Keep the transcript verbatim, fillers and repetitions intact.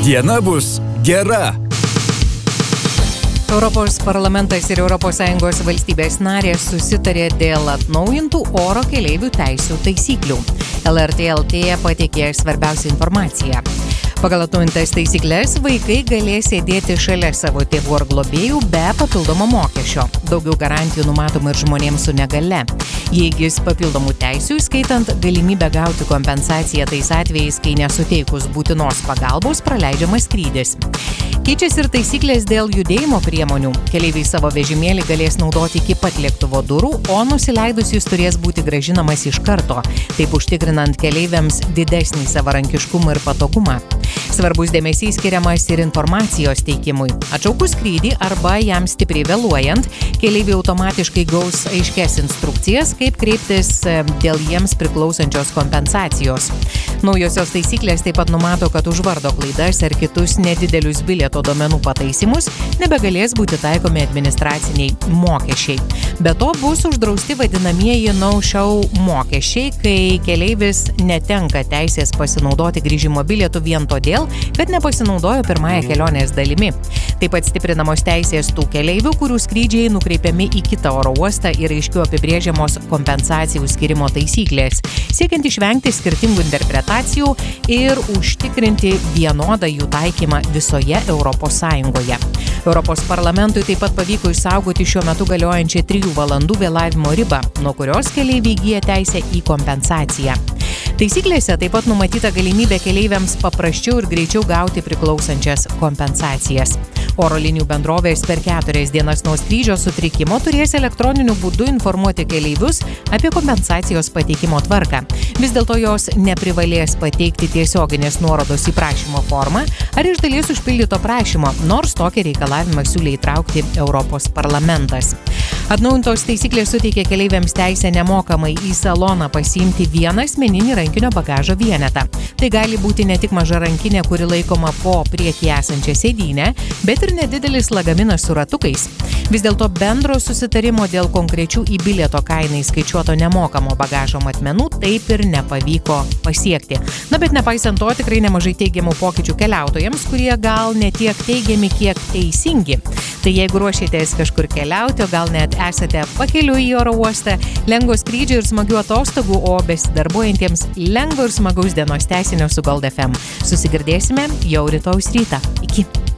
Diena bus gera. Europos parlamentas ir Europos Sąjungos valstybės narės susitarė dėl atnaujintų oro keleivių teisių taisyklių. L R T L T pateikė svarbiausią informaciją. Pagal atnaujintas taisyklės vaikai galės sėdėti šalia savo tėvų ar globėjų be papildomo mokesčio. Daugiau garantijų numatoma ir žmonėms su negale. Jie įgis papildomų teisių, skaitant galimybę gauti kompensaciją tais atvejais, kai nesuteikus būtinos pagalbos praleidžiamas skrydis. Keičiasi ir taisyklės dėl judėjimo priemonių. Keleiviai savo vežimėlį galės naudoti iki pat lėktuvo durų, o nusileidus jis turės būti grąžinamas iš karto, taip užtikrinant keleiviams didesnį savarankiškumą ir patogumą. Svarbus dėmesys skiriamas ir informacijos teikimui. Atšaukus skrydį arba jam stipriai vėluojant, keleiviai automatiškai gaus aiškias instrukcijas, kaip kreiptis dėl jiems priklausančios kompensacijos. Naujosios taisyklės taip pat numato, kad už vardo klaidas ar kitus nedidelius bilieto duomenų pataisymus nebegalės būti taikomi administraciniai mokesčiai. Be to bus uždrausti vadinamieji no-show mokesčiai, kai keleivis netenka teisės pasinaudoti grįžimo bilietu vien todėl, kad nepasinaudojo pirmąją kelionės dalimi. Taip pat stiprinamos teisės tų keleivių, kurių skrydžiai nukreipiami į kitą oro uostą ir aiškiau apibrėžiamos kompensacijų skirimo taisyklės, siekiant išvengti skirtingų interpretacijų ir užtikrinti vienodą jų taikymą visoje Europos Sąjungoje. Europos parlamentui taip pat pavyko išsaugoti šiuo metu galiojančią trijų valandų vėlavimo ribą, nuo kurios keleiviai įgyja teisę į kompensaciją. Taisyklėse taip pat numatyta galimybė keleiviams paprasčiau ir greičiau gauti priklausančias kompensacijas. Oro linijų bendrovės per keturias dienas nuo skrydžio sutrikimo turės elektroniniu būdu informuoti keleivius apie kompensacijos pateikimo tvarką. Vis dėlto jos neprivalės pateikti tiesioginės nuorodos į prašymo formą ar iš dalies užpildyto prašymo, nors tokį reikalavimą siūlė įtraukti Europos parlamentas. Atnaujintos taisyklės suteikia keleiviams teisę nemokamai į saloną pasiimti vieną asmeninį rankinio bagažo vienetą. Tai gali būti ne tik maža rankinė, kuri laikoma po priekyje esančią sėdynę, bet ir nedidelis lagaminas su ratukais. Vis dėlto bendro susitarimo dėl konkrečių į bilieto kainą įskaičiuoto nemokamo bagažo matmenų taip ir nepavyko pasiekti. Na, bet nepaisant to, tikrai nemažai teigiamų pokyčių keliautojams, kurie gal ne tiek teigiami, kiek teisingi. Tai jeigu ruošiatės kažkur keliauti, o gal net esate pakeliui į oro uostą, lengvo skrydžio ir smagių atostogų, o besidarbuojantiems lengvo ir smagaus dienos tęsinio su Gold F M. Susigirdėsime jau rytojaus rytą. Iki.